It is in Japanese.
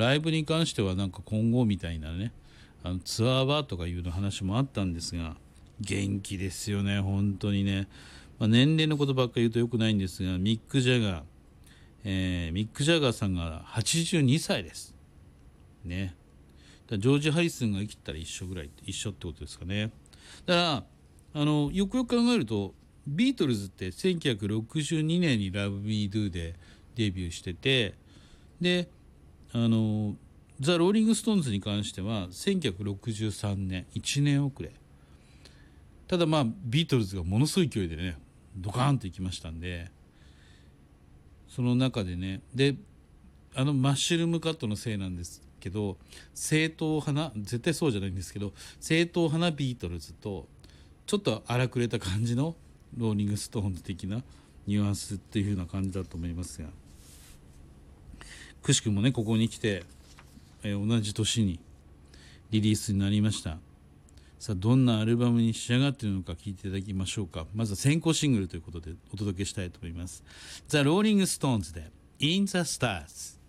ライブに関してはなんか今後みたいなね、ツアーバーとかいうの話もあったんですが、元気ですよね本当にね。年齢のことばっかり言うとよくないんですが、ミック・ジャガーさんが82歳ですね。だジョージ・ハリスンが生きたら一緒ってことですかね。だからよくよく考えると、ビートルズって1962年にラブ・ミー・ドゥでデビューしてて、でザ・ローリング・ストーンズに関しては1963年、1年遅れ。ただビートルズがものすごい勢いでねドカーンといきましたんで、その中でね、でマッシュルームカットのせいなんですけど、正統派な、絶対そうじゃないんですけど、正統派なビートルズとちょっと荒くれた感じのローリング・ストーンズ的なニュアンスっていう風な感じだと思いますが、くしくもねここに来て、同じ年にリリースになりました。さあどんなアルバムに仕上がっているのか聞いていただきましょうか。まずは先行シングルということでお届けしたいと思います。ザ・ローリング・ストーンズで In the Stars。